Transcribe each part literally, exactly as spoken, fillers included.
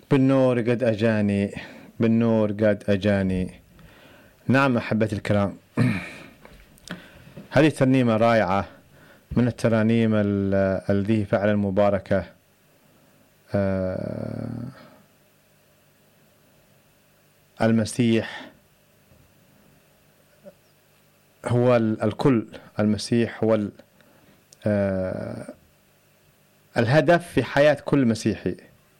بالنور قد أجاني، بالنور قد أجاني. نعم أحبتي الكرام، هذه ترنيمة رائعة من الترانيم الذي فعلا مباركة. آه المسيح هو الكل، المسيح هو آه الهدف في حياة كل مسيحي.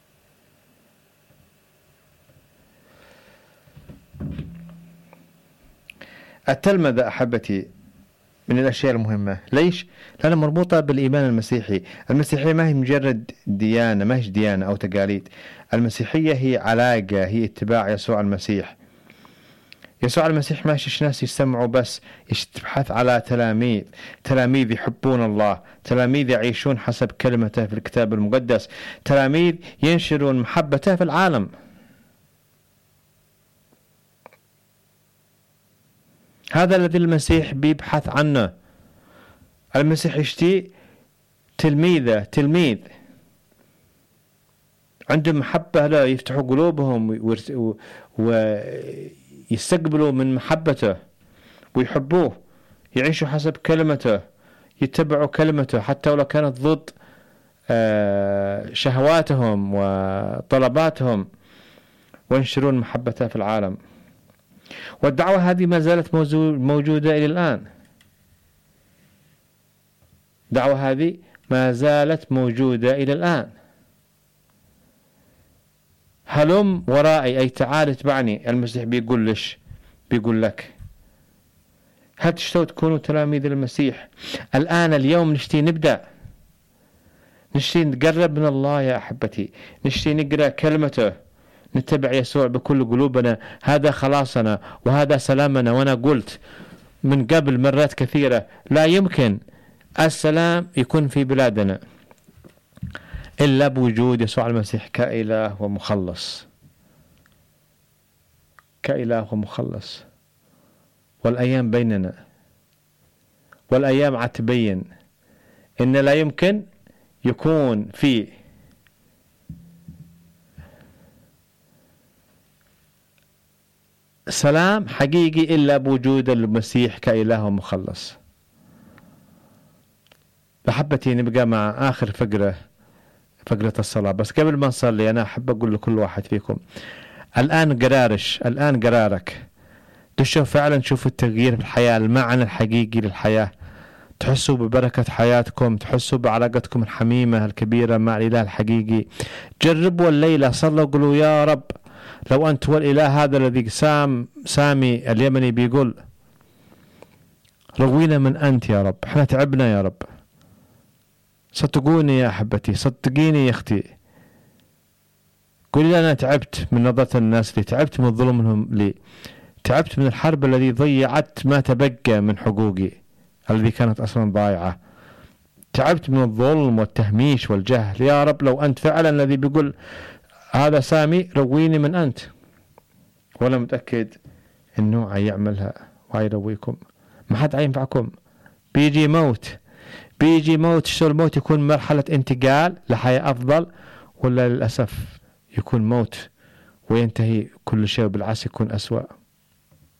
التلمذة أحبتي من الأشياء المهمة. ليش؟ لأنها مربوطة بالإيمان المسيحي. المسيحية ما هي مجرد ديانة، ما هي ديانة أو تقاليد. المسيحية هي علاقة، هي اتباع يسوع المسيح. يسوع المسيح ما يشش ناس يسمعوا بس، يبحث على تلاميذ، تلاميذ يحبون الله، تلاميذ يعيشون حسب كلمته في الكتاب المقدس، تلاميذ ينشرون محبته في العالم. هذا الذي المسيح بيبحث عنه. المسيح يشتي تلميذه، تلميذ عندهم محبة له، يفتحوا قلوبهم ويستقبلوا من محبته ويحبوه، يعيشوا حسب كلمته، يتبعوا كلمته حتى ولو كانت ضد شهواتهم وطلباتهم، وينشرون محبته في العالم. والدعوة هذه ما زالت موجودة إلى الآن. الدعوة هذه ما زالت موجودة إلى الآن. هلم ورائي، أي تعال اتبعني. المسيح بيقول لش بيقول لك هل تشتوا تكونوا تلاميذ المسيح؟ الآن اليوم نشتي نبدأ، نشتي نتقرب من الله يا أحبتي، نشتي نقرأ كلمته، نتبع يسوع بكل قلوبنا. هذا خلاصنا وهذا سلامنا. وأنا قلت من قبل مرات كثيرة لا يمكن السلام يكون في بلادنا إلا بوجود يسوع المسيح كإله ومخلص، كإله ومخلص. والأيام بيننا، والأيام عتبين إن لا يمكن يكون في سلام حقيقي إلا بوجود المسيح كإله ومخلص. بحبتي نبقى مع آخر فقرة، فقرة الصلاة. بس قبل ما نصلي أنا أحب أقول لكل واحد فيكم الآن قرارش، الآن قرارك تشوف فعلا، شوفوا التغيير في الحياة، المعنى الحقيقي للحياة، تحسوا ببركة حياتكم، تحسوا بعلاقتكم الحميمة الكبيرة مع الإله الحقيقي. جربوا الليلة، صلوا قولوا يا رب لو أنت هو الإله هذا الذي سام سامي اليمني بيقول روينا من أنت يا رب، احنا تعبنا يا رب. صدقوني يا أحبتي، صدقيني يا أختي، قولي لي أنا تعبت من نظرة الناس لي، تعبت من ظلمهم لي، تعبت من الحرب الذي ضيعت ما تبقى من حقوقي الذي كانت أصلا ضائعة، تعبت من الظلم والتهميش والجهل. يا رب لو أنت فعلا الذي بيقول هذا سامي رويني من أنت. وأنا متأكد إنه عيعملها وعيرويكم. ما حد عينفعكم. بيجي موت، بيجي موت. شو الموت؟ يكون مرحلة انتقال لحياة أفضل، ولا للأسف يكون موت وينتهي كل شيء بالعكس يكون أسوأ.